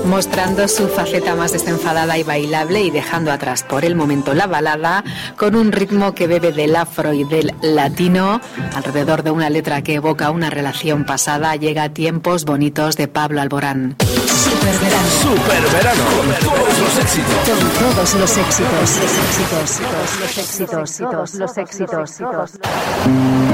mostrando su faceta más desenfadada y bailable y dejando atrás por el momento la balada, con un ritmo que bebe del afro y del latino, alrededor de una letra que evoca una relación pasada. Llega Tiempos Bonitos de Pablo Alborán. Superverano. Superverano. Con todos los éxitos. Con todos los éxitos. Los éxitos. Los éxitos. Los éxitos.